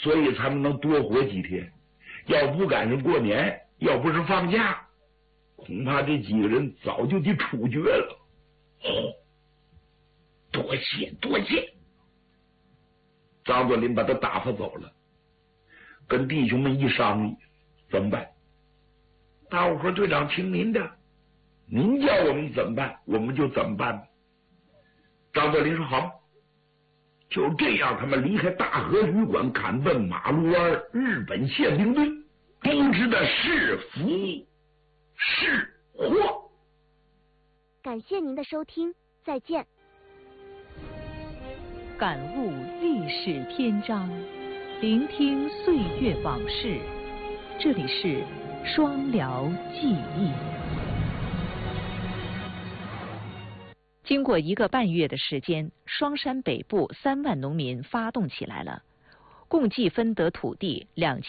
所以他们能多活几天。要不赶上过年，要不是放假，恐怕这几个人早就得处决了。多谢多谢。张作霖把他打发走了，跟弟兄们一商议，怎么办？大伙说队长听您的，您叫我们怎么办，我们就怎么办。张作霖说好。就这样，他们离开大河旅馆，赶奔马路湾日本宪兵队，布置的是福是祸。 感谢您的收听，再见。 感悟历史篇章，聆听岁月往事。这里是双辽记忆。经过1个半月的时间，双山北部3万农民发动起来了，共计分得土地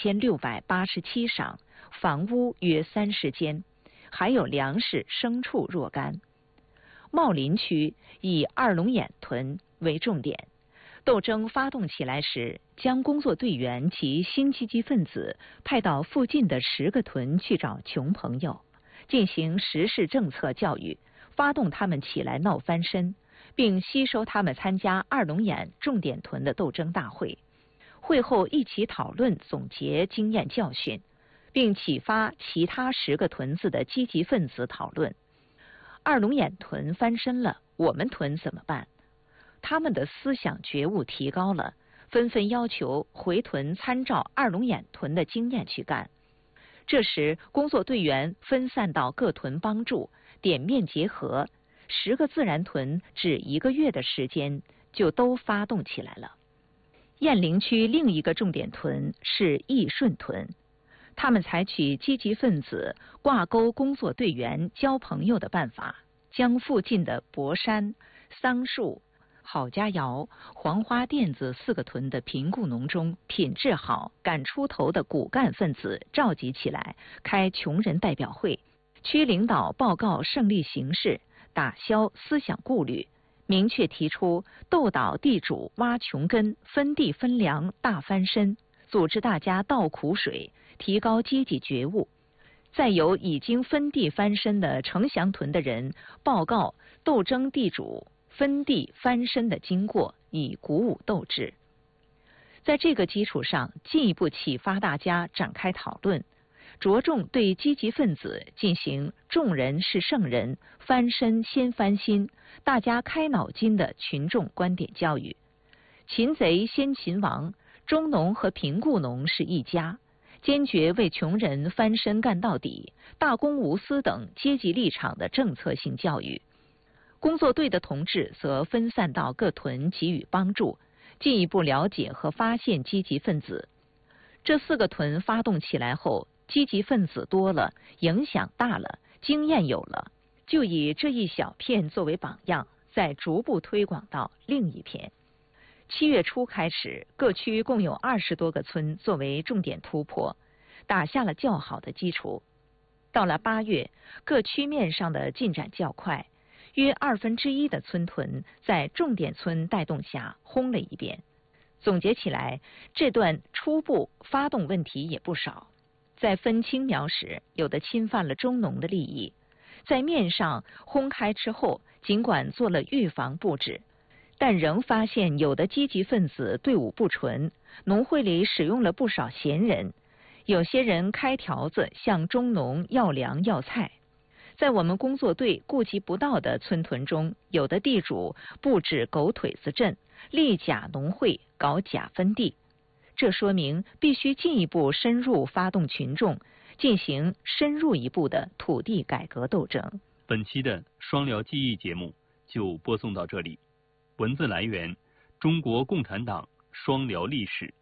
2687晌，房屋约30间，还有粮食、牲畜若干。茂林区以二龙眼屯为重点，斗争发动起来时，将工作队员及新积极分子派到附近的10个屯去找穷朋友，进行时事政策教育，发动他们起来闹翻身，并吸收他们参加二龙眼重点屯的斗争大会。会后一起讨论总结经验教训，并启发其他10个屯子的积极分子讨论。二龙眼屯翻身了，我们屯怎么办？他们的思想觉悟提高了，纷纷要求回屯参照二龙眼屯的经验去干。这时工作队员分散到各屯帮助，点面结合，10个自然屯只1个月的时间就都发动起来了。雁陵区另一个重点屯是义顺屯，他们采取积极分子挂钩工作队员交朋友的办法，将附近的博山、桑树、郝家窑、黄花店子4个屯的贫雇农中品质好、敢出头的骨干分子召集起来，开穷人代表会，区领导报告胜利形势，打消思想顾虑，明确提出斗倒地主挖穷根、分地分粮大翻身，组织大家倒苦水，提高积极觉悟。再由已经分地翻身的城乡屯的人报告斗争地主分地翻身的经过，以鼓舞斗志。在这个基础上，进一步启发大家展开讨论，着重对积极分子进行众人是圣人，翻身先翻心，大家开脑筋的群众观点教育。擒贼先擒王，中农和贫雇农是一家，坚决为穷人翻身干到底，大公无私等阶级立场的政策性教育。工作队的同志则分散到各屯给予帮助，进一步了解和发现积极分子。这4个屯发动起来后，积极分子多了，影响大了，经验有了，就以这一小片作为榜样，再逐步推广到另一片。7月初开始，各区共有20多个村作为重点突破，打下了较好的基础。到了8月，各区面上的进展较快，约1/2的村屯在重点村带动下轰了一遍。总结起来，这段初步发动问题也不少。在分青苗时，有的侵犯了中农的利益；在面上轰开之后，尽管做了预防布置，但仍发现有的积极分子队伍不纯，农会里使用了不少闲人，有些人开条子向中农要粮要菜。在我们工作队顾及不到的村屯中，有的地主布置狗腿子阵，立假农会，搞假分地。这说明必须进一步深入发动群众，进行深入一步的土地改革斗争。 本期的双辽记忆节目就播送到这里。文字来源：中国共产党双辽历史。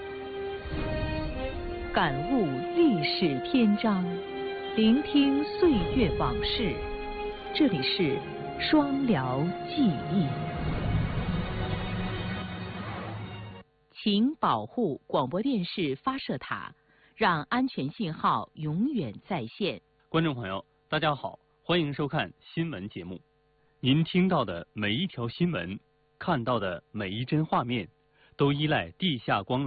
感悟历史篇章，聆听岁月往事。这里是双辽记忆。请保护广播电视发射塔，让安全信号永远在线。 观众朋友，大家好，欢迎收看新闻节目。您听到的每一条新闻，看到的每一帧画面，都依赖地下光